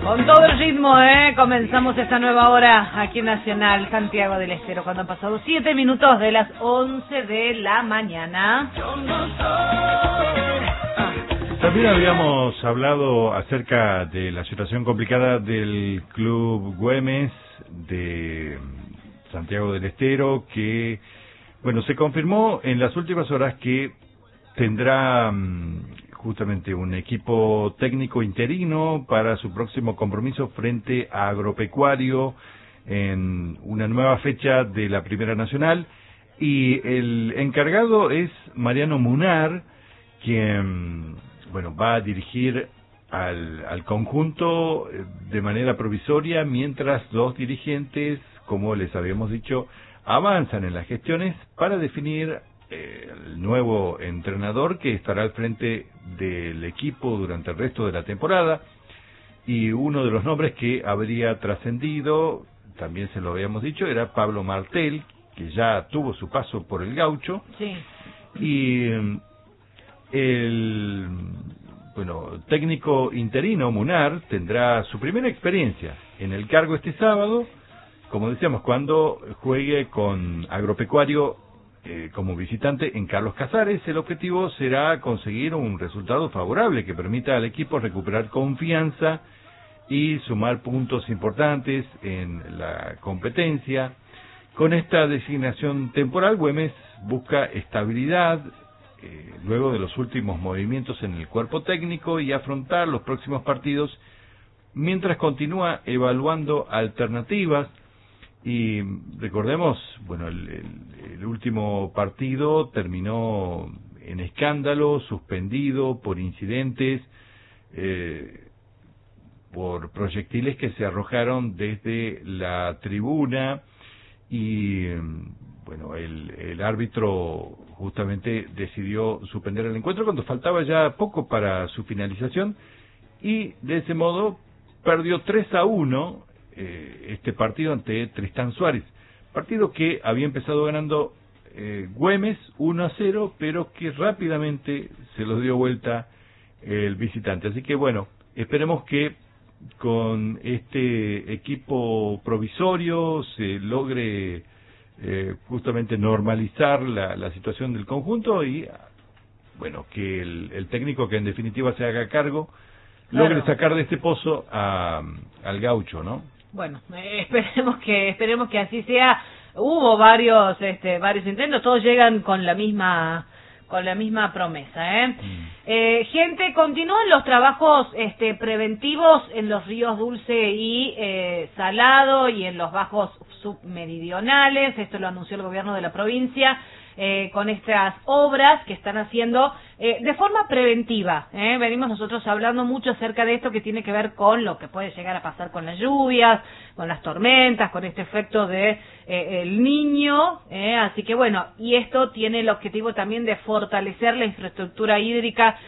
Con todo el ritmo, comenzamos esta nueva hora aquí en Nacional Santiago del Estero, cuando han pasado 7 minutos de las 11 de la mañana. También habíamos hablado acerca de la situación complicada del Club Güemes de Santiago del Estero, que, bueno, se confirmó en las últimas horas que tendrá justamente un equipo técnico interino para su próximo compromiso frente a Agropecuario en una nueva fecha de la Primera Nacional, y el encargado es Mariano Munar, quien, bueno, va a dirigir al conjunto de manera provisoria mientras dos dirigentes, como les habíamos dicho, avanzan en las gestiones para definir el nuevo entrenador que estará al frente del equipo durante el resto de la temporada. Y uno de los nombres que habría trascendido, también se lo habíamos dicho, era Pablo Martel, que ya tuvo su paso por el Gaucho. Sí. Y el técnico interino Munar tendrá su primera experiencia en el cargo este sábado, como decíamos, cuando juegue con Agropecuario como visitante en Carlos Casares. El objetivo será conseguir un resultado favorable que permita al equipo recuperar confianza y sumar puntos importantes en la competencia. Con esta designación temporal, Güemes busca estabilidad luego de los últimos movimientos en el cuerpo técnico y afrontar los próximos partidos, mientras continúa evaluando alternativas. Y recordemos, bueno, el último partido terminó en escándalo, suspendido por incidentes, por proyectiles que se arrojaron desde la tribuna, y bueno, el árbitro justamente decidió suspender el encuentro cuando faltaba ya poco para su finalización, y de ese modo perdió 3-1 este partido ante Tristán Suárez, partido que había empezado ganando Güemes 1-0, pero que rápidamente se lo dio vuelta el visitante. Así que bueno, esperemos que con este equipo provisorio se logre justamente normalizar la situación del conjunto, y bueno, que el técnico, que en definitiva se haga cargo, logre sacar de este pozo al Gaucho, ¿no? Bueno, esperemos que así sea. Hubo varios intentos, todos llegan con la misma promesa, gente, continúan los trabajos preventivos en los ríos Dulce y Salado y en los bajos submeridionales. Esto lo anunció el gobierno de la provincia, con estas obras que están haciendo de forma preventiva. Venimos nosotros hablando mucho acerca de esto, que tiene que ver con lo que puede llegar a pasar con las lluvias, con las tormentas, con este efecto de el Niño, así que bueno, y esto tiene el objetivo también de fortalecer la infraestructura hídrica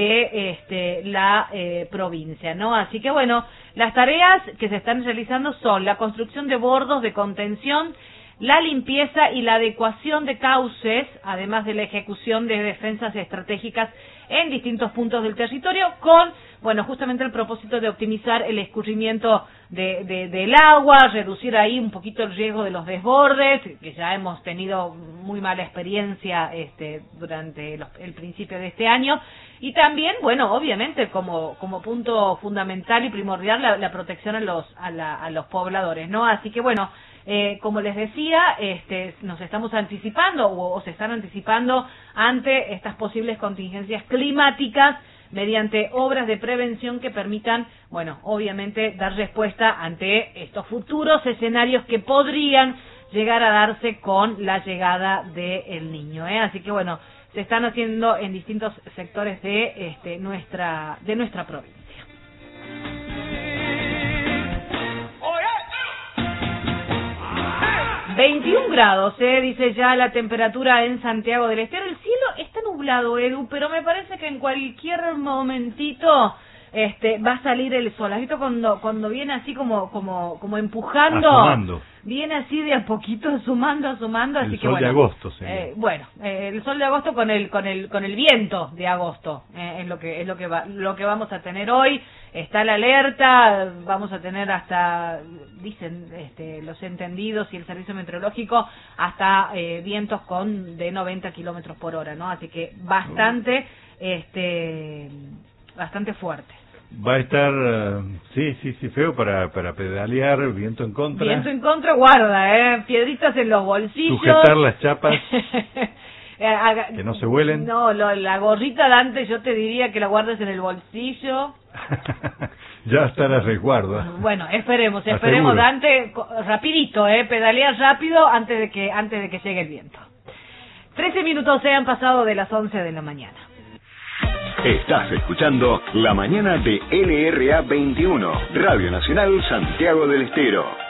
de la provincia, ¿no? Así que bueno, las tareas que se están realizando son la construcción de bordos de contención, la limpieza y la adecuación de cauces, además de la ejecución de defensas estratégicas en distintos puntos del territorio, con, bueno, justamente el propósito de optimizar el escurrimiento del agua, reducir ahí un poquito el riesgo de los desbordes, que ya hemos tenido muy mala experiencia durante el principio de este año, y también, bueno, obviamente como punto fundamental y primordial la protección a los pobladores, ¿no? Así que bueno, como les decía, nos estamos anticipando o se están anticipando ante estas posibles contingencias climáticas mediante obras de prevención que permitan, bueno, obviamente dar respuesta ante estos futuros escenarios que podrían llegar a darse con la llegada del Niño, Así que bueno, se están haciendo en distintos sectores de nuestra provincia. 21 grados, dice ya la temperatura en Santiago del Estero. El cielo está nublado, Edu, pero me parece que en cualquier momentito va a salir el sol. ¿Has visto cuando viene así como empujando? Asomando. Viene así de a poquito, asomando, así el que sol bueno. de agosto, sí. El sol de agosto con el viento de agosto, es lo que vamos a tener hoy. Está la alerta, vamos a tener hasta, dicen los entendidos y el servicio meteorológico, hasta vientos de 90 kilómetros por hora, ¿no? Así que bastante fuerte. Va a estar, sí, feo para pedalear, viento en contra. Viento en contra, guarda, piedritas en los bolsillos. Sujetar las chapas, que no se vuelen. No, la gorrita de antes yo te diría que la guardes en el bolsillo. Ya está a resguardo. Bueno, esperemos, Aseguro. Dante, rapidito, pedalear rápido antes de que llegue el viento. 13 minutos se han pasado de las 11 de la mañana. Estás escuchando La Mañana de LRA 21, Radio Nacional Santiago del Estero.